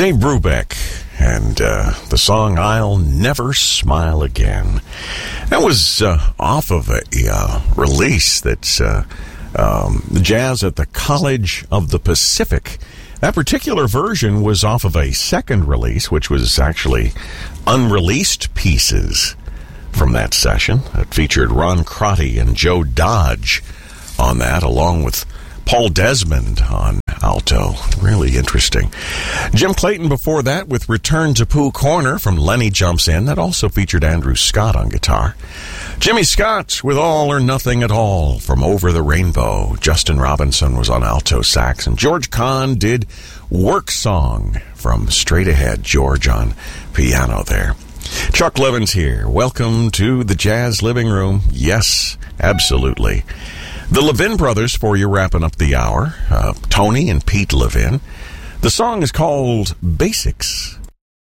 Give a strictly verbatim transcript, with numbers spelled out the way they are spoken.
Dave Brubeck and uh, the song I'll Never Smile Again. That was uh, off of a uh, release that's uh, um, Jazz at the College of the Pacific. That particular version was off of a second release, which was actually unreleased pieces from that session. It featured Ron Crotty and Joe Dodge on that, along with Paul Desmond on alto. Really interesting. Jim Clayton before that with Return to Pooh Corner from Lenny Jumps In. That also featured Andrew Scott on guitar. Jimmy Scott with All or Nothing at All from Over the Rainbow. Justin Robinson was on alto sax. And George Kahn did Work Song from Straight Ahead. George on piano there. Chuck Levins here. Welcome to the Jazz Living Room. Yes, absolutely. The Levin brothers for you wrapping up the hour. Uh, Tony and Pete Levin. The song is called Basics.